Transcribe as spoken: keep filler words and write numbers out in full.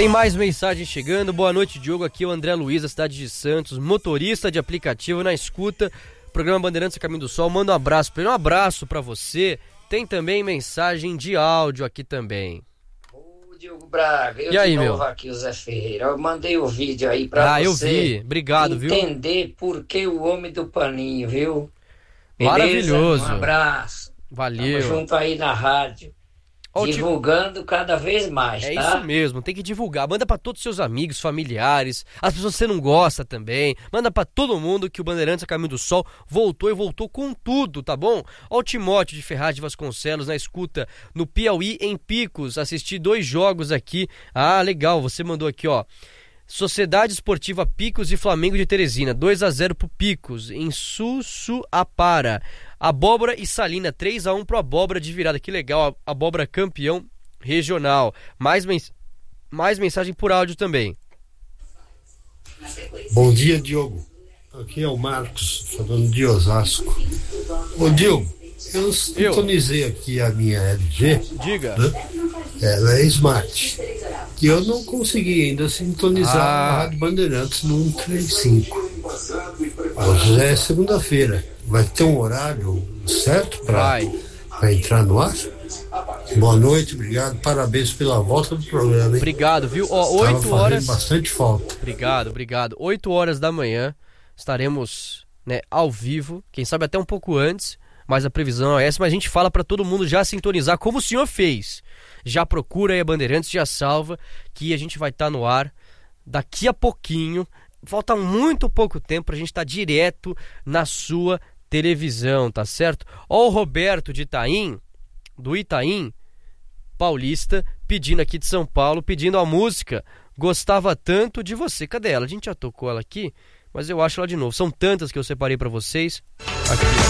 Tem mais mensagem chegando. Boa noite, Diogo. Aqui é o André Luiz, da cidade de Santos, motorista de aplicativo na escuta. Programa Bandeirantes Caminho do Sol. Manda um abraço para ele. Um abraço para você. Tem também mensagem de áudio aqui também. Ô, Diogo Braga, eu e aí, de novo meu? aqui, o Zé Ferreira. Eu mandei o vídeo aí pra ah, você. Ah, eu vi. Obrigado, entender viu? Entender por que o homem do paninho, viu? Beleza? Maravilhoso. Um abraço. Valeu. Tamo junto aí na rádio. Ó, divulgando tipo... cada vez mais, é tá? É isso mesmo, tem que divulgar. Manda pra todos os seus amigos, familiares, as pessoas que você não gosta também. Manda pra todo mundo que o Bandeirantes a Caminho do Sol voltou e voltou com tudo, tá bom? Ó o Timóteo de Ferraz de Vasconcelos na escuta no Piauí, em Picos. Assisti dois jogos aqui. Ah, legal, você mandou aqui, ó. Sociedade Esportiva Picos e Flamengo de Teresina, dois a zero pro Picos, em Sussuapara. Abóbora e Salina, três a um pro Abóbora de virada, que legal, Abóbora campeão regional. Mais, mens... Mais mensagem por áudio também. Bom dia, Diogo. Aqui é o Marcos, falando de Osasco. Ô, Diogo, eu sintonizei aqui a minha L G. Diga. Né? Ela é Smart. E eu não consegui ainda sintonizar ah. a Rádio Bandeirantes no cento e trinta e cinco. Hoje é segunda-feira. Vai ter um horário certo para entrar no ar? Boa noite, obrigado. Parabéns pela volta do programa, hein? Obrigado, viu? Ó, oito horas. Bastante falta. Obrigado, obrigado. oito horas da manhã estaremos, né, ao vivo. Quem sabe até um pouco antes, mas a previsão é essa. Mas a gente fala para todo mundo já sintonizar, como o senhor fez. Já procura aí a Bandeirantes, já salva, que a gente vai estar tá no ar daqui a pouquinho. Falta muito pouco tempo pra gente estar tá direto na sua televisão, tá certo? Ó o Roberto de Itaim, do Itaim Paulista, pedindo aqui de São Paulo, pedindo a música Gostava Tanto de Você. Cadê ela? A gente já tocou ela aqui, mas eu acho ela de novo. São tantas que eu separei pra vocês. Aqui, ó.